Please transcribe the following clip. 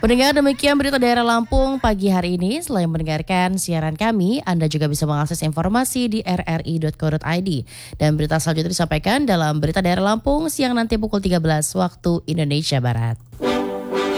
Pendengar, demikian berita daerah Lampung pagi hari ini. Selain mendengarkan siaran kami, Anda juga bisa mengakses informasi di rri.co.id. Dan berita selanjutnya disampaikan dalam berita daerah Lampung siang nanti pukul 13 waktu Indonesia Barat.